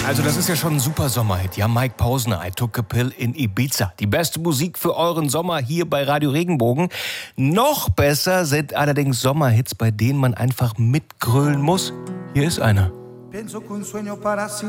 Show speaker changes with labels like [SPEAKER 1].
[SPEAKER 1] Also das ist ja schon ein super Sommerhit. Ja, Mike Posner, I Took a Pill in Ibiza. Die beste Musik für euren Sommer hier bei Radio Regenbogen. Noch besser sind allerdings Sommerhits, bei denen man einfach mitgrölen muss. Hier ist einer.